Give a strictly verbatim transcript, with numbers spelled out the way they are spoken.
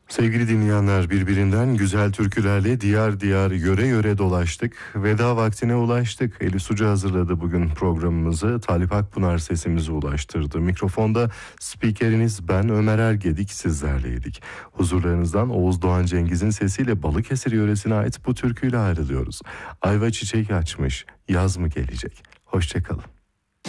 Sevgili dinleyenler, birbirinden güzel türkülerle diyar diyar yöre yöre dolaştık. Veda vaktine ulaştık. Elif Sucu hazırladı bugün programımızı. Talip Akpınar sesimizi ulaştırdı. Mikrofonda spikeriniz ben Ömer Ergedik sizlerleydik. Huzurlarınızdan Oğuz Doğan Cengiz'in sesiyle Balıkesir yöresine ait bu türküyle ayrılıyoruz. Ayva çiçek açmış, yaz mı gelecek? Hoşça kalın.